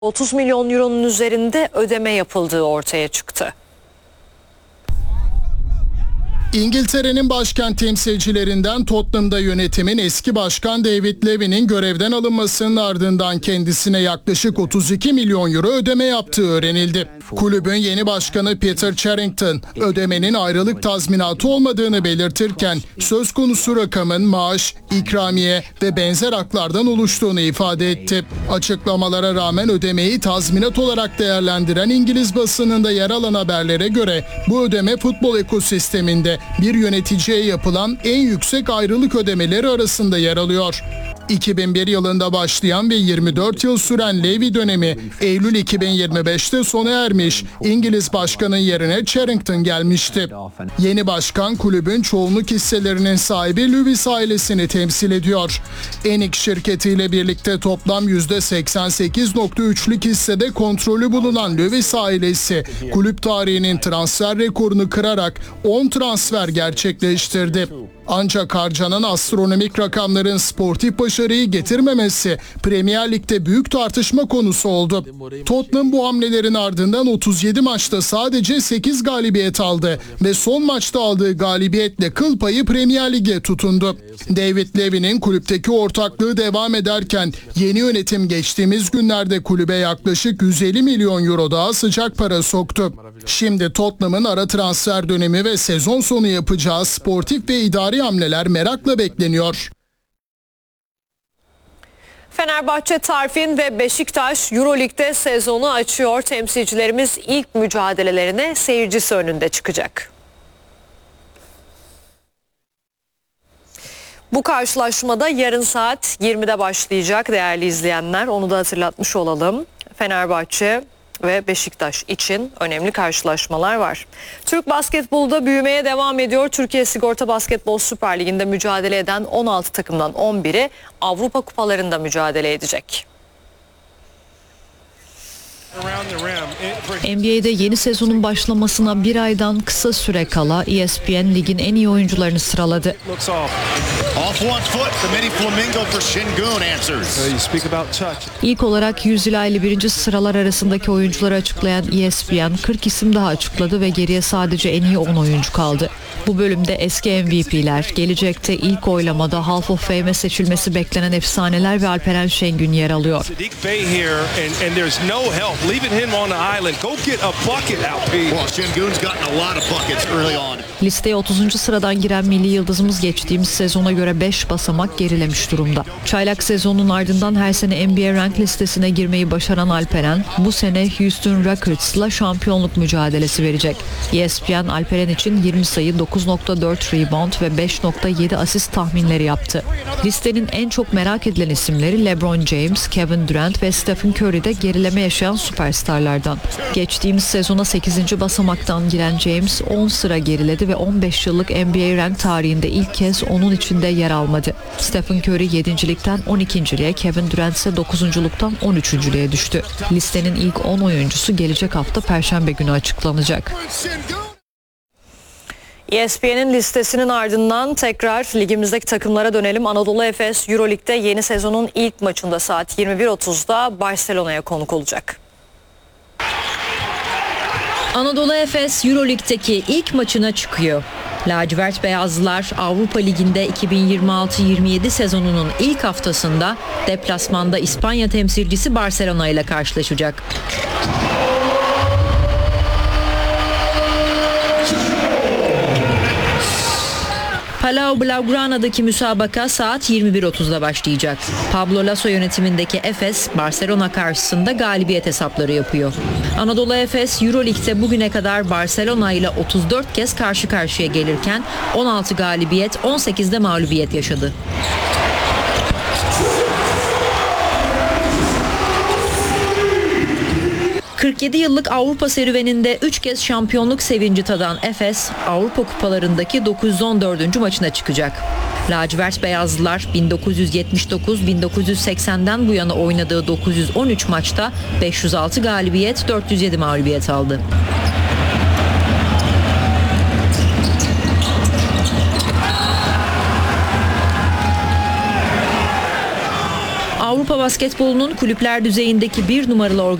30 milyon euronun üzerinde ödeme yapıldığı ortaya çıktı. İngiltere'nin başkent temsilcilerinden Tottenham'da yönetimin eski başkan David Levy'nin görevden alınmasının ardından kendisine yaklaşık 32 milyon euro ödeme yaptığı öğrenildi. Kulübün yeni başkanı Peter Charrington ödemenin ayrılık tazminatı olmadığını belirtirken söz konusu rakamın maaş, ikramiye ve benzer haklardan oluştuğunu ifade etti. Açıklamalara rağmen ödemeyi tazminat olarak değerlendiren İngiliz basınında yer alan haberlere göre bu ödeme futbol ekosisteminde bir yöneticiye yapılan en yüksek ayrılık ödemeleri arasında yer alıyor. 2001 yılında başlayan ve 24 yıl süren Levy dönemi Eylül 2025'te sona ermiş. İngiliz başkanın yerine Charrington gelmişti. Yeni başkan kulübün çoğunluk hisselerinin sahibi Lewis ailesini temsil ediyor. Enik şirketiyle birlikte toplam %88.3'lük hissede kontrolü bulunan Lewis ailesi kulüp tarihinin transfer rekorunu kırarak 10 transfer gerçekleştirdi. Ancak harcanan astronomik rakamların sportif başarıyı getirmemesi Premier Lig'de büyük tartışma konusu oldu. Tottenham bu hamlelerin ardından 37 maçta sadece 8 galibiyet aldı ve son maçta aldığı galibiyetle kıl payı Premier Lig'e tutundu. David Levy'nin kulüpteki ortaklığı devam ederken yeni yönetim geçtiğimiz günlerde kulübe yaklaşık 150 milyon euro daha sıcak para soktu. Şimdi Tottenham'ın ara transfer dönemi ve sezon sonu yapacağı sportif ve idari hamleler merakla bekleniyor. Fenerbahçe, Tarfin ve Beşiktaş Euroleague'de sezonu açıyor. Temsilcilerimiz ilk mücadelelerine seyircisi önünde çıkacak. Bu karşılaşmada yarın saat 20'de başlayacak değerli izleyenler. Onu da hatırlatmış olalım. Fenerbahçe ve Beşiktaş için önemli karşılaşmalar var. Türk basketbolda büyümeye devam ediyor. Türkiye Sigorta Basketbol Süper Ligi'nde mücadele eden 16 takımdan 11'i Avrupa kupalarında mücadele edecek. NBA'de yeni sezonun başlamasına bir aydan kısa süre kala ESPN ligin en iyi oyuncularını sıraladı. İlk olarak 100 ila 51. sıralar arasındaki oyuncuları açıklayan ESPN 40 isim daha açıkladı ve geriye sadece en iyi 10 oyuncu kaldı. Bu bölümde eski MVP'ler, gelecekte ilk oylamada Hall of Fame'e seçilmesi beklenen efsaneler ve Alperen Şengün yer alıyor. Listeye 30. sıradan giren milli yıldızımız geçtiğimiz sezona göre 5 basamak gerilemiş durumda. Çaylak sezonun ardından her sene NBA rank listesine girmeyi başaran Alperen bu sene Houston Rockets'la şampiyonluk mücadelesi verecek. ESPN Alperen için 20 sayı, 9.4 rebound ve 5.7 asist tahminleri yaptı. Listenin en çok merak edilen isimleri LeBron James, Kevin Durant ve Stephen Curry'de gerileme yaşayan süperstarlardan. Geçtiğimiz sezona 8. basamaktan giren James 10 sıra geriledi ve 15 yıllık NBA rank tarihinde ilk kez onun içinde yer almadı. Stephen Curry 7.likten 12.liğe, Kevin Durant ise 9.luktan 13.lüğe düştü. Listenin ilk 10 oyuncusu gelecek hafta Perşembe günü açıklanacak. ESPN'in listesinin ardından tekrar ligimizdeki takımlara dönelim. Anadolu Efes Euroleague'de yeni sezonun ilk maçında saat 21.30'da Barcelona'ya konuk olacak. Anadolu Efes Euroleague'deki ilk maçına çıkıyor. Lacivert Beyazlılar Avrupa Ligi'nde 2026-27 sezonunun ilk haftasında deplasmanda İspanya temsilcisi Barcelona ile karşılaşacak. Palau Blaugrana'daki müsabaka saat 21.30'da başlayacak. Pablo Lasso yönetimindeki Efes, Barcelona karşısında galibiyet hesapları yapıyor. Anadolu Efes, Euroleague'de bugüne kadar Barcelona ile 34 kez karşı karşıya gelirken 16 galibiyet, 18'de mağlubiyet yaşadı. ...47 yıllık Avrupa serüveninde 3 kez şampiyonluk sevinci tadan Efes, Avrupa kupalarındaki 914. maçına çıkacak. Lacivert Beyazlılar 1979-1980'den bu yana oynadığı 913 maçta 506 galibiyet, 407 mağlubiyet aldı. Avrupa basketbolunun kulüpler düzeyindeki bir numaralı